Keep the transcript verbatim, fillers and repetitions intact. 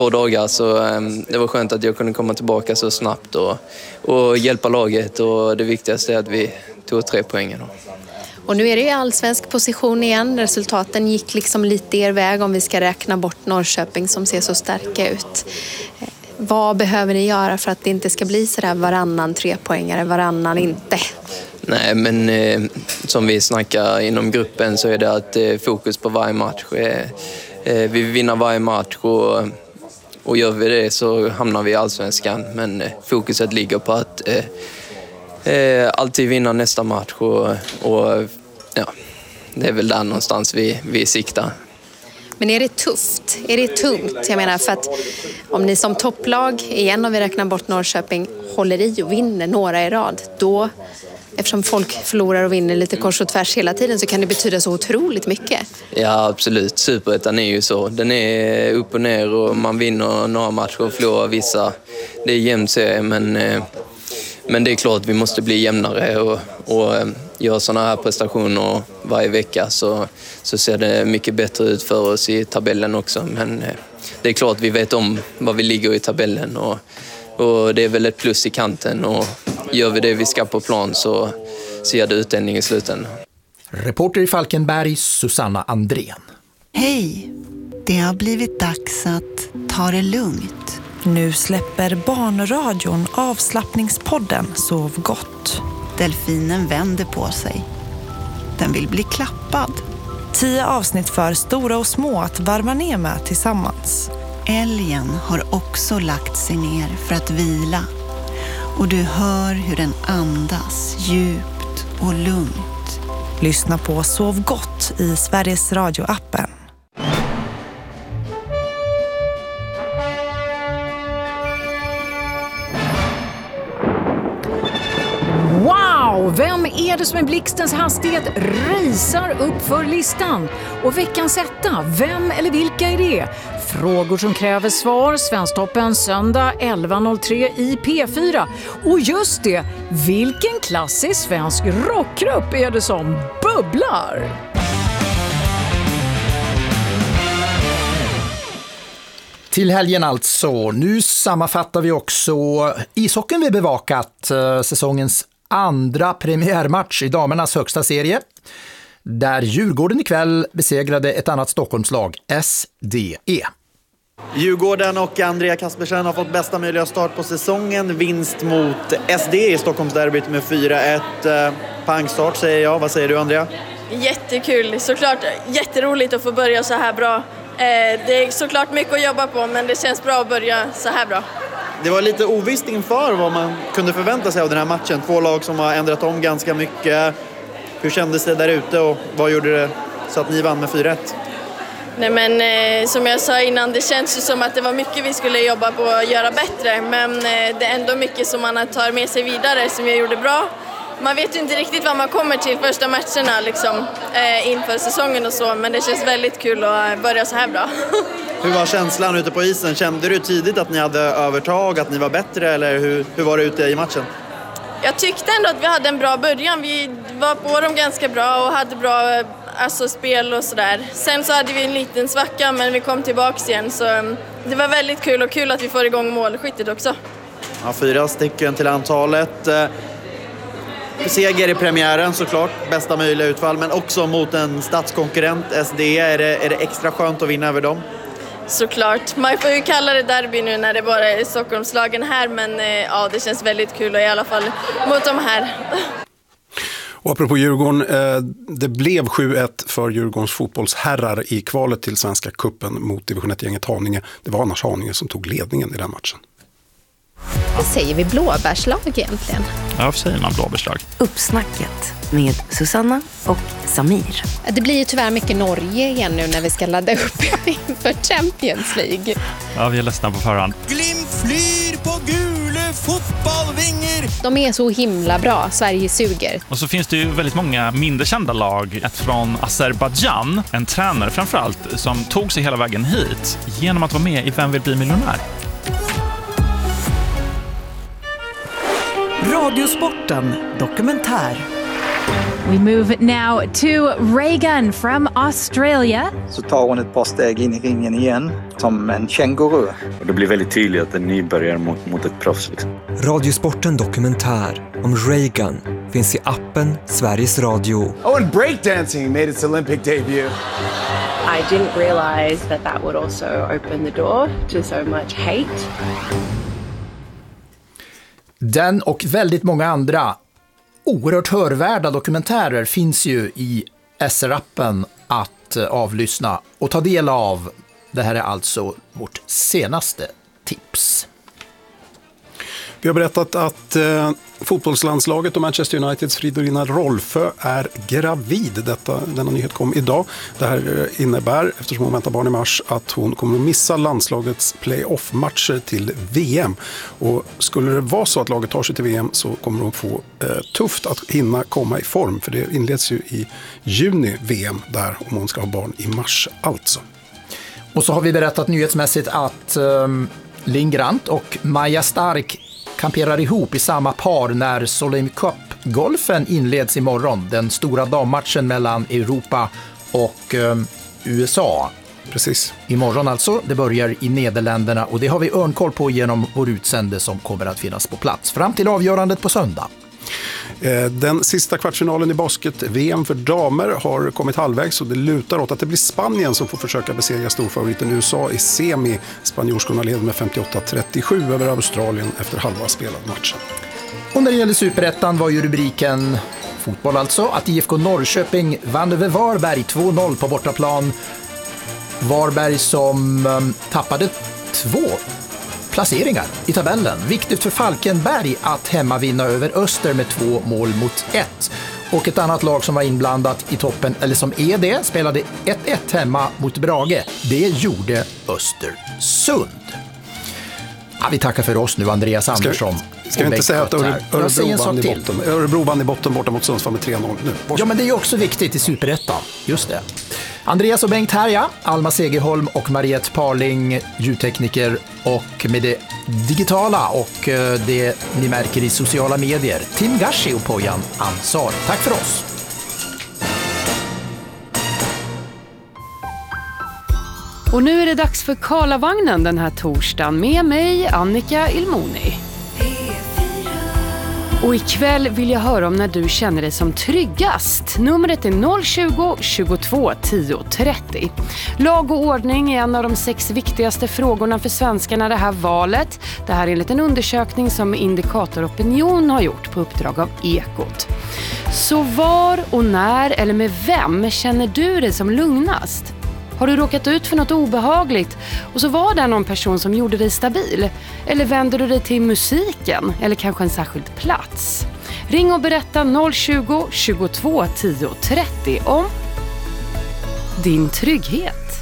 Två dagar, så um, det var skönt att jag kunde komma tillbaka så snabbt och, och hjälpa laget, och det viktigaste är att vi tog tre poäng då. Och nu är det ju allsvensk position igen. Resultaten gick liksom lite er väg om vi ska räkna bort Norrköping som ser så starka ut. Vad behöver ni göra för att det inte ska bli så där varannan trepoängare, varannan inte? Nej, men eh, som vi snackar inom gruppen så är det att eh, fokus på varje match. Eh, eh, vi vinner varje match, och, och gör vi det så hamnar vi i allsvenskan. Men eh, fokuset ligger på att eh, eh, alltid vinna nästa match, och, och ja, det är väl där någonstans vi, vi siktar. Men är det tufft? Är det tungt? Jag menar, för att om ni som topplag, igen om vi räknar bort Norrköping, håller i och vinner några i rad, då, eftersom folk förlorar och vinner lite kors och tvärs hela tiden, så kan det betyda så otroligt mycket. Ja, absolut. Superettan är ju så. Den är upp och ner, och man vinner några matcher och förlorar vissa. Det är jämnt serie, men, men det är klart att vi måste bli jämnare och, och göra sådana här prestationer varje vecka, så, så ser det mycket bättre ut för oss i tabellen också. Men det är klart att vi vet om vad vi ligger i tabellen, och, och det är väl ett plus i kanten, och gör vi det vi ska på plan så ser det utdelning i sluten. Reporter i Falkenberg, Susanna Andrén. Hej, det har blivit dags att ta det lugnt. Nu släpper barnradion avslappningspodden Sov gott. Delfinen vänder på sig. Den vill bli klappad. Tio avsnitt för stora och små att varva ner med tillsammans. Älgen har också lagt sig ner för att vila. Och du hör hur den andas djupt och lugnt. Lyssna på Sov gott i Sveriges Radio-appen. Wow! Vem är det som med blixtens hastighet racear upp för listan? Och veckans etta, vem eller vilka är det? Frågor som kräver svar, Svensktoppen söndag elva noll tre i P fyra. Och just det, vilken klassisk svensk rockgrupp är det som bubblar? Till helgen alltså. Nu sammanfattar vi också ishockeyn vi bevakat, eh, säsongens andra premiärmatch i damernas högsta serie, där Djurgården ikväll besegrade ett annat Stockholmslag, S D E. Djurgården och Andrea Kaspersen har fått bästa möjliga start på säsongen. Vinst mot S D E i Stockholmsderbyt med fyra ett. Eh, pangstart säger jag. Vad säger du, Andrea? Jättekul. Såklart jätteroligt att få börja så här bra. Eh, det är såklart mycket att jobba på, men det känns bra att börja så här bra. Det var lite ovisst inför vad man kunde förvänta sig av den här matchen. Två lag som har ändrat om ganska mycket. Hur kändes det där ute och vad gjorde det så att ni vann med fyra ett? Nej, men eh, som jag sa innan, det känns ju som att det var mycket vi skulle jobba på att göra bättre. Men eh, det är ändå mycket som man tar med sig vidare som jag gjorde bra. Man vet ju inte riktigt vad man kommer till första matcherna liksom, eh, inför säsongen och så. Men det känns väldigt kul att börja så här bra. Hur var känslan ute på isen? Kände du tidigt att ni hade övertag, att ni var bättre, eller hur, hur var det ute i matchen? Jag tyckte ändå att vi hade en bra början. Vi var på dem ganska bra och hade bra alltså, spel och sådär. Sen så hade vi en liten svacka, men vi kom tillbaka igen. Så det var väldigt kul, och kul att vi får igång målskyttet också. Ja, fyra stycken till antalet. Seger i premiären såklart, bästa möjliga utfall, men också mot en stadskonkurrent, S D E. Är det, är det extra skönt att vinna över dem? Såklart. Man får ju kalla det derby nu när det bara är Stockholmslagen här, men ja, det känns väldigt kul, och i alla fall mot de här. Och apropå Djurgården, det blev sju ett för Djurgårdens fotbollsherrar i kvalet till Svenska cupen mot division ett-gänget Haninge. Det var annars Haninge som tog ledningen i den matchen. Vad säger vi blåbärslag egentligen? Ja, vad säger man blåbärslag? Uppsnacket med Susanna och Samir. Det blir ju tyvärr mycket Norge igen nu när vi ska ladda upp inför Champions League. Ja, vi är ledsna på förhand. Glimt flyr på gule fotbollvingar. De är så himla bra, Sverige suger. Och så finns det ju väldigt många mindre kända lag. Ett från Azerbaijan, en tränare framförallt, som tog sig hela vägen hit genom att vara med i Vem vill bli miljonär? Radiosporten dokumentär. We move now to Reagan from Australia. Så tar hon ett par steg in i ringen igen, som en känguru. Och det blir väldigt tydligt att en nybörjare mot, mot ett proffs. Liksom. Radiosporten Dokumentär om Reagan finns i appen Sveriges Radio. Oh, and breakdancing made its Olympic debut. I didn't realize that that would also open the door to so much hate. Den och väldigt många andra oerhört hörvärda dokumentärer finns ju i S R-appen att avlyssna och ta del av. Det här är alltså vårt senaste tips. Vi har berättat att eh, fotbollslandslaget och Manchester Uniteds Fridolina Rolfö är gravid. Detta, denna nyhet kom idag. Det här innebär, eftersom hon väntar barn i mars, att hon kommer att missa landslagets playoff-matcher till V M. Och skulle det vara så att laget tar sig till V M så kommer hon få eh, tufft att hinna komma i form. För det inleds ju i juni V M där, om hon ska ha barn i mars alltså. Och så har vi berättat nyhetsmässigt att eh, Linn Grant och Maja Stark kamperar ihop i samma par när Solheim Cup-golfen inleds imorgon. Den stora dammatchen mellan Europa och eh, U S A. Precis. Imorgon alltså. Det börjar i Nederländerna och det har vi örnkoll på genom vår utsände som kommer att finnas på plats fram till avgörandet på söndag. Den sista kvartsfinalen i basket-V M för damer har kommit halvvägs och det lutar åt att det blir Spanien som får försöka besegra storfavoriten U S A i semi. Spanjorskorna leder med femtioåtta trettiosju över Australien efter halva spelad matchen. Och när det gäller Superettan var ju rubriken fotboll alltså att I F K Norrköping vann över Varberg två noll på bortaplan. Varberg som um, tappade två placeringar i tabellen. Viktigt för Falkenberg att hemma vinna över Öster med två mål mot ett. Och ett annat lag som var inblandat i toppen, eller som är det, spelade ett ett hemma mot Brage. Det gjorde Östersund. Ja, vi tackar för oss nu, Andreas Andersson. Ska, ska vi inte säga att Öre, Örebro, vann i botten, Örebro vann i botten borta mot Sundsvall med tre noll nu? Ja, men det är också viktigt i Superettan. Just det. Andreas och Bengt här, ja. Alma Segerholm och Mariette Parling, ljudtekniker, och med det digitala och det ni märker i sociala medier, Tim Gashi och Pojan Ansar. Tack för oss. Och nu är det dags för Karlavagnen den här torsdagen med mig, Annika Ilmoni. Och ikväll vill jag höra om när du känner dig som tryggast. Numret är noll tjugo, tjugotvå, tio, trettio. Lag och ordning är en av de sex viktigaste frågorna för svenskarna det här valet. Det här är en liten undersökning som Indikator Opinion har gjort på uppdrag av Ekot. Så var och när eller med vem känner du dig som lugnast? Har du råkat ut för något obehagligt och så var det någon person som gjorde dig stabil? Eller vänder du dig till musiken eller kanske en särskild plats? Ring och berätta noll tjugo, tjugotvå, tio, trettio om din trygghet.